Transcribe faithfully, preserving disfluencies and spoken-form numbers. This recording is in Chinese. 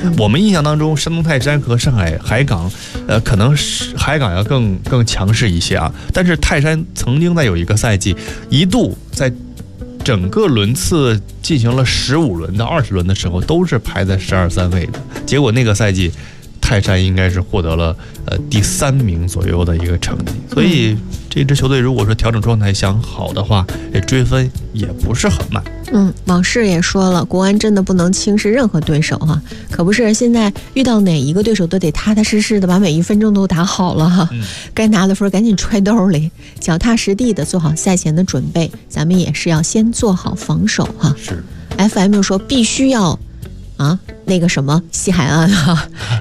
我们印象当中，山东泰山和上海海港，呃，可能是海港要更更强势一些啊。但是泰山曾经在有一个赛季，一度在整个轮次进行了十五轮到二十轮的时候，都是排在十二三位的。结果那个赛季，泰山应该是获得了呃第三名左右的一个成绩。所以这支球队如果说调整状态想好的话，这追分也不是很慢。 嗯，往事也说了，国安真的不能轻视任何对手哈、啊，可不是现在遇到哪一个对手都得踏踏实实的把每一分钟都打好了哈、嗯，该拿的分赶紧揣兜里，脚踏实地的做好赛前的准备，咱们也是要先做好防守哈。 是 ，F M 又说必须要啊那个什么西海岸哈、啊。